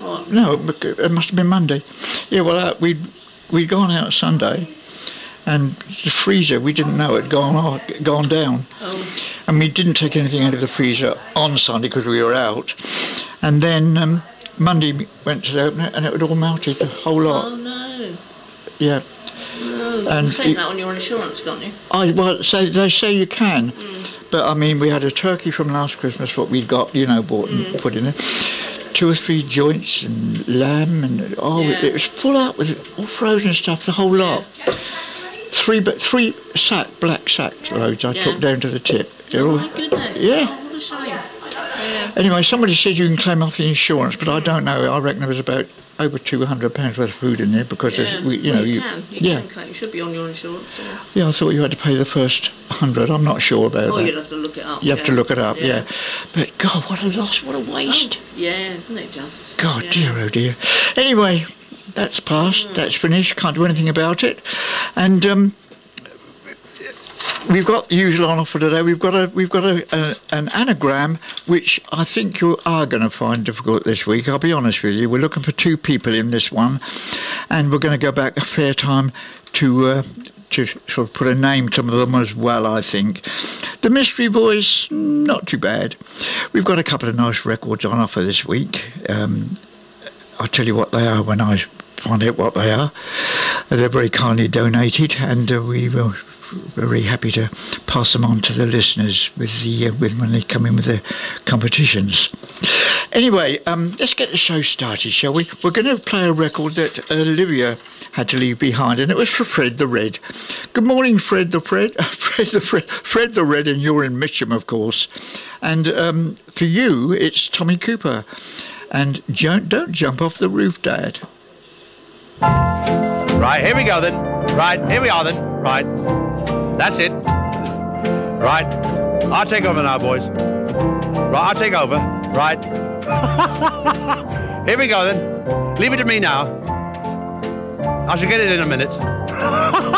What? No, it must have been Monday. Yeah, well, we'd gone out Sunday, and the freezer, we didn't know it had gone down. Oh. And we didn't take anything out of the freezer on Sunday because we were out. And then Monday we went to open it, and it had all melted, the whole lot. Oh, no. Yeah. No, And you claim that on your insurance, can't you? They say you can. But, I mean, we had a turkey from last Christmas, what we'd got, bought and put in it. 2 or 3 joints and lamb, and it was full up with all frozen stuff, the whole lot. 3 black sack loads I took down to the tip. Oh, my goodness. Yeah. Oh, what a shame. Yeah. Anyway, somebody said you can claim off the insurance, but I don't know. I reckon there was about over £200 worth of food in there because You can claim. It should be on your insurance. Yeah, I thought you had to pay the first 100. I'm not sure about that. Oh, you'd have to look it up. You have to look it up, yeah. But God, what a loss! What a waste! Oh, yeah, isn't it just? God, dear, oh dear. Anyway, that's past. That's finished. Can't do anything about it. And we've got the usual on offer today. We've got an anagram which I think you are going to find difficult this week. I'll be honest with you. We're looking for 2 people in this one, and we're going to go back a fair time to sort of put a name to them as well, I think. The Mystery Boys, not too bad. We've got a couple of nice records on offer this week. I'll tell you what they are when I find out what they are. They're very kindly donated, and we will very happy to pass them on to the listeners with when they come in with their competitions. Anyway, let's get the show started, shall we? We're going to play a record that Olivia had to leave behind, and it was for Fred the Red. Good morning, Fred the Red, and you're in Mitcham, of course. And for you, it's Tommy Cooper. And don't jump off the roof, Dad. Right, here we go then. Right, here we are then. Right. That's it. Right. I'll take over now, boys. Right, I'll take over. Right. Here we go then. Leave it to me now. I shall get it in a minute.